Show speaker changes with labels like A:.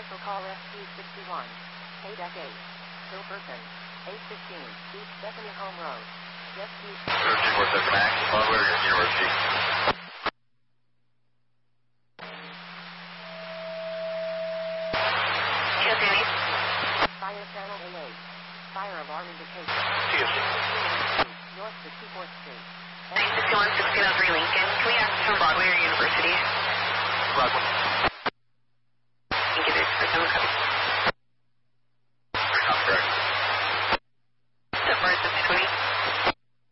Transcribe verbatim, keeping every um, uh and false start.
A: Commercial call S T sixty-one. K-Deck eight. Silverton. eight fifteen. East Bethany Home Road. Just east.
B: University four seven Max. Hardware, University.
A: Fire channel A eight. Fire alarm indication.
B: T S C.
A: North sixty-fourth Street.
B: nine sixty-one, sixteen oh three Lincoln. Can we ask for Broadway or University? Broadway.